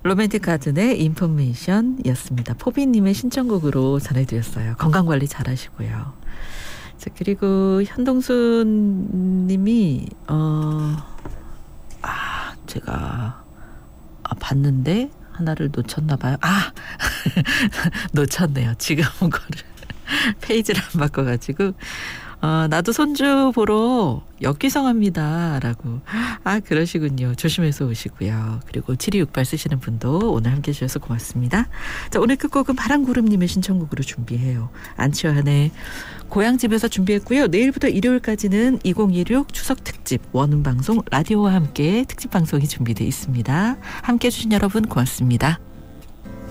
로맨틱 가든의 인포메이션이었습니다. 포비님의 신청곡으로 전해드렸어요. 건강관리 잘하시고요. 자, 그리고 현동순 님이 제가 봤는데 하나를 놓쳤나 봐요. 놓쳤네요. 지금 거를 페이지를 안 바꿔가지고 나도 손주 보러 역기성합니다 라고. 그러시군요. 조심해서 오시고요. 그리고 7268 쓰시는 분도 오늘 함께 해주셔서 고맙습니다. 자, 오늘 끝곡은 바람구름님의 신청곡으로 준비해요. 안치환의 고향집에서 준비했고요. 내일부터 일요일까지는 2016 추석 특집 원음방송 라디오와 함께 특집 방송이 준비되어 있습니다. 함께 해주신 여러분 고맙습니다.